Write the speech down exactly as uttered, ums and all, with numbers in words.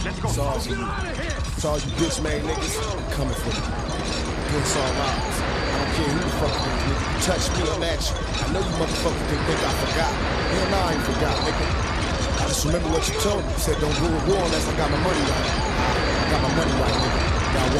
It's all for you. It's all you bitch made niggas coming for you. It's all ours. I don't care who the fuck you is, nigga. You touch me, I'm at you. I know you motherfuckers didn't think I forgot. Hell no, I ain't forgot, nigga. I just remember what you told me. You said don't go to war unless I got my money right. I got my money right, nigga. Now